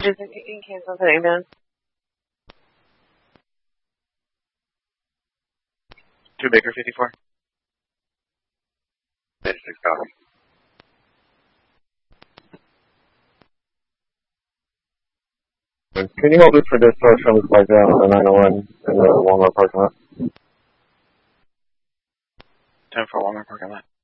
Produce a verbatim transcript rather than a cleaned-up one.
is in, in Kansas City, man. Two Baker fifty-four. Six copy. Can you hold this for discharge from the flight down to the nine oh one in the Walmart parking lot? ten for Walmart parking lot.